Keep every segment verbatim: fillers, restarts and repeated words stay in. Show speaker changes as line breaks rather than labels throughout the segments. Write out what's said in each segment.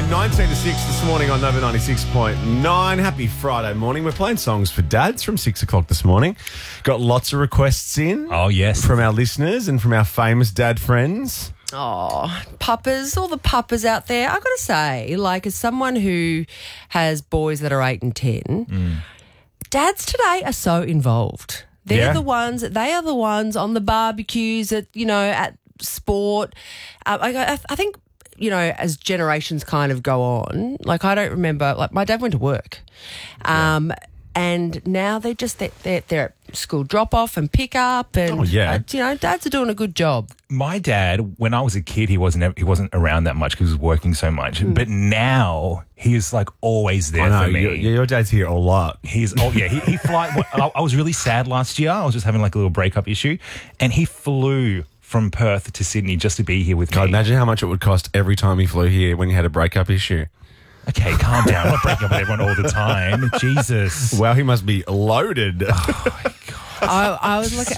nineteen to six this morning on Nova ninety-six point nine. Happy Friday morning. We're playing songs for dads from six o'clock this morning. Got lots of requests in.
Oh, yes.
From our listeners and from our famous dad friends.
Oh, puppers, all the puppers out there. I've got to say, like, as someone who has boys that are eight and ten, mm. dads today are so involved. They're
Yeah.
the ones, they are the ones on the barbecues at, you know, at sport. Uh, I, I, I think, you know, as generations kind of go on, like, I don't remember, like, my dad went to work. Um, yeah. And now they're just, they're, they're, they're at school drop-off and pick-up and,
oh, yeah.
uh, you know, dads are doing a good job.
My dad, when I was a kid, he wasn't he wasn't around that much because he was working so much. Mm. But now he is like always there
I know,
for me.
Your, your dad's here a lot.
He's oh yeah, he, he fly. I, I was really sad last year. I was just having like a little breakup issue, and he flew from Perth to Sydney just to be here with
God,
me.
imagine how much it would cost every time he flew here when you had a breakup issue.
Okay, calm down. I'm not breaking up with everyone all the time. Jesus.
Wow, he must be loaded.
Oh, my God.
I, I was lucky.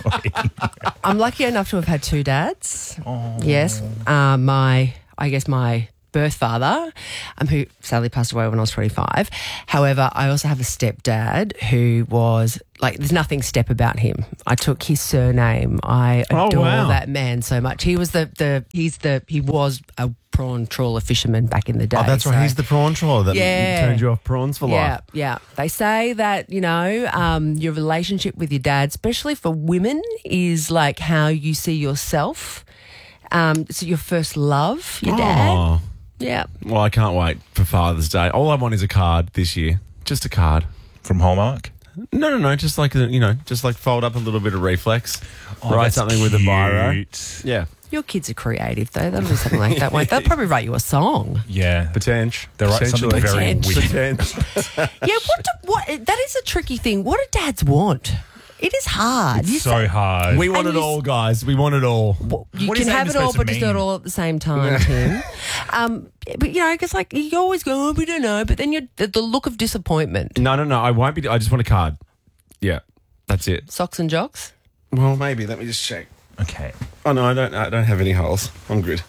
I'm lucky enough to have had two dads.
Oh.
Yes, uh, my I guess my birth father, um, who sadly passed away when I was twenty-five. However, I also have a stepdad who was like, there's nothing step about him. I took his surname. I
Oh,
adore
wow.
that man so much. He was the the he's the he was a prawn trawler fisherman back in the day.
Oh, that's right.
so-
He's the prawn trawler that
Yeah.
turned you off prawns for
Yeah,
life.
yeah. They say that, you know, um, your relationship with your dad, especially for women, is like how you see yourself. Um, so your first love, your dad.
Oh.
Yeah.
Well, I can't wait for Father's Day. All I want is a card this year. Just a card.
From Hallmark?
No, no, no. Just like, you know, just like fold up a little bit of reflex.
Oh,
write
that's
something with a biro.
cute.
Yeah.
Your kids are creative, though. They'll do something like that, won't they? They'll probably write you a song.
Yeah.
Potential.
They write something very
Potential.
witty.
Potential.
Yeah, what, do, what? That is a tricky thing. What do dads want? It is hard. You
It's so
say-
hard.
We want
And
it
you-
all, guys. We want it all.
Well, you
What
can
is that
have
even
it all,
supposed to
but just not
mean?
all at the same time, Tim. Um, but, you know, because, like, you always go, oh, we don't know, but then you're, the, the look of disappointment.
No, no, no. I won't be. I just want a card. Yeah. That's it.
Socks and jocks?
Well, maybe. Let me just check.
Okay.
Oh, no, I don't I don't have any holes. I'm good.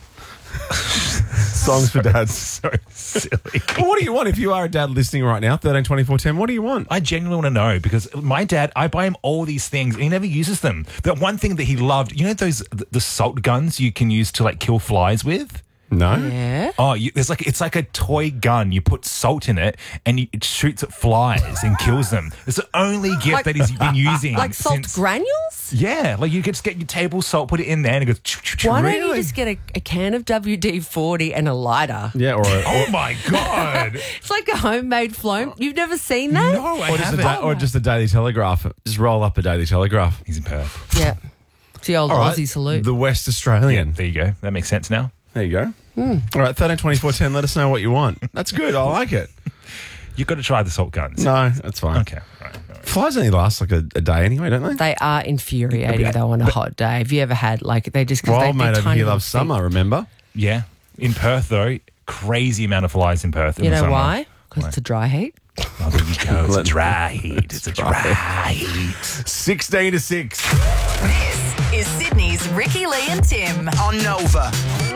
Songs for dads.
So silly.
Well, what do you want if you are a dad listening right now? thirteen twenty-four ten. What do you want?
I genuinely want to know because my dad, I buy him all these things and he never uses them. That one thing that he loved, you know those the, the salt guns you can use to like kill flies with?
No.
Yeah.
Oh, you, there's like it's like a toy gun. You put salt in it, and you, it shoots at flies and kills them. It's the only gift
Like-
that he's been using.
Like salt
since,
granules?
Yeah, like you could just get your table salt, put it in there, and it goes. choo, choo, choo.
Why don't
Really?
you just get a, a can of W D forty and a lighter?
Yeah, or, a,
Oh my god!
It's like a homemade flame. You've never seen that?
No, I
or, just a
haven't.
da- or just a Daily Telegraph. Just roll up a Daily Telegraph.
He's in Perth.
Yeah. It's the old
All right.
Aussie salute.
The West
Yeah,
Australian.
there you go. That makes sense now.
There you go. All right, thirteen twenty-four ten. Let us know what you want. That's good. I like it.
You've got to try the salt guns.
No, that's fine.
Okay. All right. All right.
Flies only last like a, a day anyway, don't they?
They are infuriating, though, on a hot day. Have you ever had, like, they just... 'cause
Well,
they,
old
they're
mate over
tiny
here
little
loves
feet.
summer, remember?
Yeah. In Perth, though, crazy amount of flies in Perth. in
You
the
know
summer.
why? Because
Why?
it's a dry heat.
Oh, there you go. It's a dry heat. It's a dry heat.
sixteen to six.
This is Sydney's Ricky, Lee and Tim.
On Nova.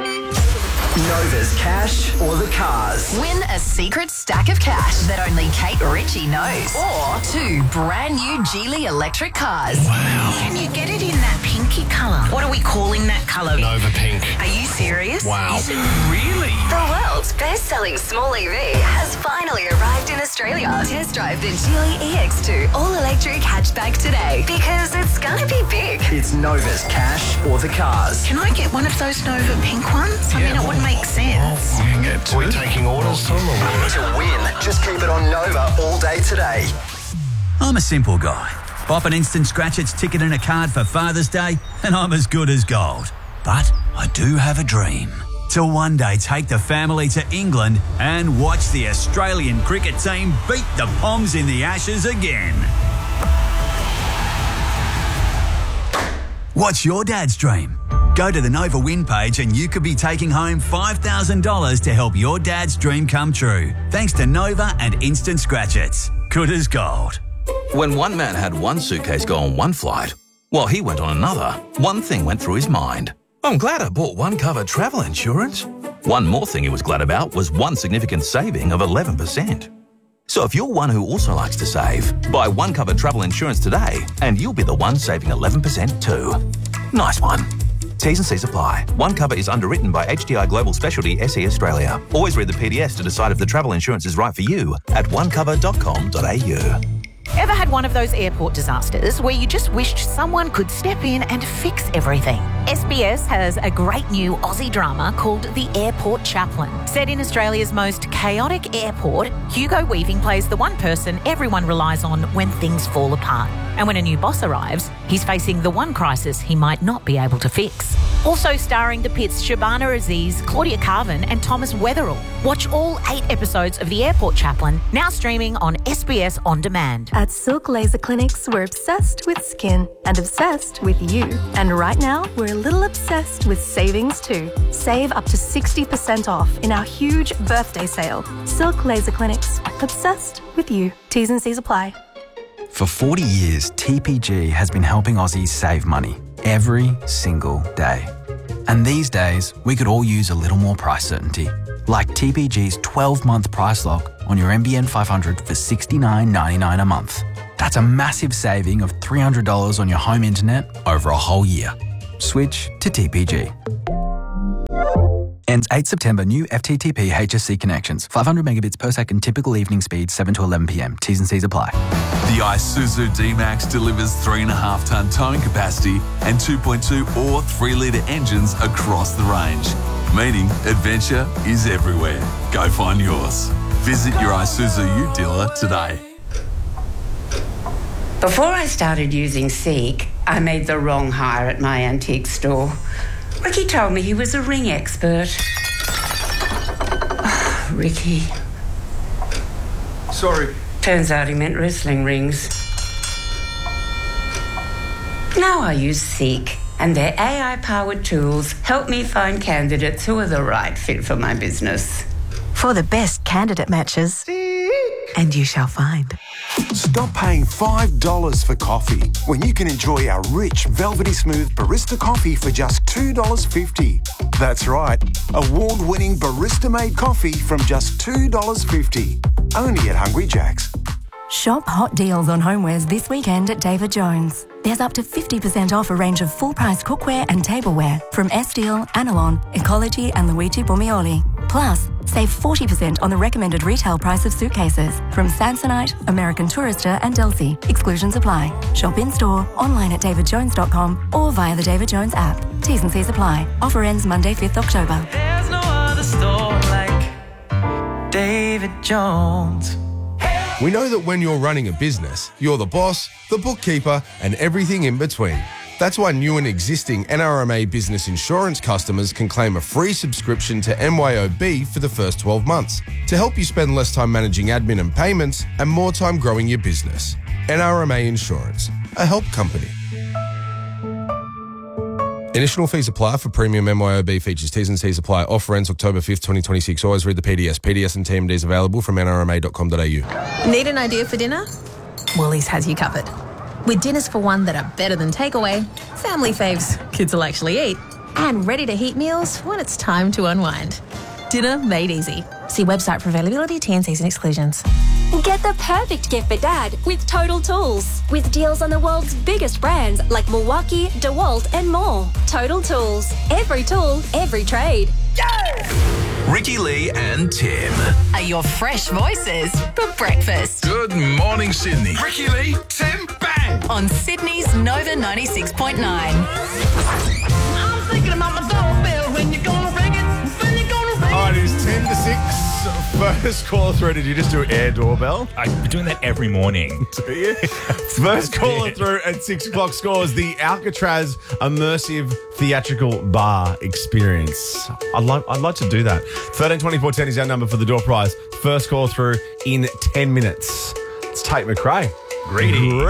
Nova's cash or the cars.
Win a secret stack of cash that only Kate Ritchie knows. Or two brand new Geely electric cars.
Can you get it in that pinky colour? What are we calling that colour?
Nova Pink.
Are you serious?
Wow.
Is it really?
The world's best-selling small E V has finally arrived in Australia. Test drive the Geely E X two all-electric hatchback today because it's gonna be big.
It's Nova's cash or the cars.
Can I get one of those Nova pink ones? I mean, it would make sense.
Are we taking orders, Tom? To win, just keep it on Nova all day today.
I'm a simple guy. Pop an instant scratch its ticket and a card for Father's Day, and I'm as good as gold. But I do have a dream. To one day take the family to England and watch the Australian cricket team beat the Poms in the Ashes again. What's your dad's dream? Go to the Nova Win page and you could be taking home five thousand dollars to help your dad's dream come true. Thanks to Nova and Instant Scratch-Its. Good as gold.
When one man had one suitcase go on one flight, while he went on another, one thing went through his mind. I'm glad I bought one cover travel insurance. One more thing he was glad about was one significant saving of eleven percent. So if you're one who also likes to save, buy One Cover travel insurance today and you'll be the one saving eleven percent too. Nice one. T's and C's apply. One Cover is underwritten by H D I Global Specialty S E Australia. Always read the P D S to decide if the travel insurance is right for you at one cover dot com dot a u.
Ever had one of those airport disasters where you just wished someone could step in and fix everything? S B S has a great new Aussie drama called The Airport Chaplain. Set in Australia's most chaotic airport, Hugo Weaving plays the one person everyone relies on when things fall apart. And when a new boss arrives, he's facing the one crisis he might not be able to fix. Also starring the Pitts Shabana Aziz, Claudia Carvin and Thomas Weatherall. Watch all eight episodes of The Airport Chaplain, now streaming on S B S On Demand.
At Silk Laser Clinics, we're obsessed with skin and obsessed with you. And right now, we're a little obsessed with savings too. Save up to sixty percent off in our huge birthday sale. Silk Laser Clinics, obsessed with you. T's and C's apply.
For forty years, T P G has been helping Aussies save money every single day. And these days, we could all use a little more price certainty. Like T P G's twelve-month price lock on your N B N five hundred for sixty-nine ninety-nine a month. That's a massive saving of three hundred dollars on your home internet over a whole year. Switch to T P G. Ends eighth September. New F T T P H S C connections. five hundred megabits per second. Typical evening speed seven to eleven p m. T's and C's apply.
The Isuzu D-Max delivers three point five tonne towing capacity and two point two or three litre engines across the range, meaning adventure is everywhere. Go find yours. Visit your Isuzu U dealer today.
Before I started using Seek, I made the wrong hire at my antique store. Ricky told me he was a ring expert. Oh, Ricky.
Sorry.
Turns out he meant wrestling rings. Now I use Seek, and their A I-powered tools help me find candidates who are the right fit for my business.
For the best candidate matches, and you shall find.
Stop paying five dollars for coffee when you can enjoy our rich, velvety smooth barista coffee for just two dollars fifty. That's right, award-winning barista-made coffee from just two dollars fifty. Only at Hungry Jack's.
Shop hot deals on homewares this weekend at David Jones. There's up to fifty percent off a range of full-price cookware and tableware from Estil, Anilon, Ecology and Luigi Bumioli. Plus, save forty percent on the recommended retail price of suitcases from Samsonite, American Tourister and Delsey. Exclusions apply. Shop in-store, online at david jones dot com or via the David Jones app. T's and C's apply. Offer ends Monday, fifth October.
There's no other store like David Jones.
We know that when you're running a business, you're the boss, the bookkeeper, and everything in between. That's why new and existing N R M A business insurance customers can claim a free subscription to M Y O B for the first twelve months to help you spend less time managing admin and payments and more time growing your business. N R M A Insurance, a help company. Additional fees apply for premium M Y O B features. T's and C's apply. Offer ends October fifth, twenty twenty-six. Always read the P D S. P D S and T M Ds available from N R M A dot com dot a u.
Need an idea for dinner? Woolies has you covered. With dinners for one that are better than takeaway, family faves kids will actually eat, and ready-to-heat meals when it's time to unwind. Dinner made easy. See website for availability, T and Cs and exclusions.
Get the perfect gift for Dad with Total Tools. With deals on the world's biggest brands like Milwaukee, DeWalt and more. Total Tools. Every tool, every trade.
Ricky Lee and Tim.
Are your fresh voices for breakfast.
Good morning, Sydney.
Ricky Lee, Tim, bang!
On Sydney's Nova ninety-six point nine.
I'm thinking about my doorbell. When you gonna ring it? When you gonna ring it?
All right, it is ten to six. First caller through. Did you just do air doorbell?
I've been doing that every morning.
Do you? First caller through at six o'clock scores the Alcatraz immersive theatrical bar experience. I'd like, I'd like to do that. thirteen twenty-four ten is our number for the door prize. First call through in ten minutes. It's Tate McRae.
Greedy.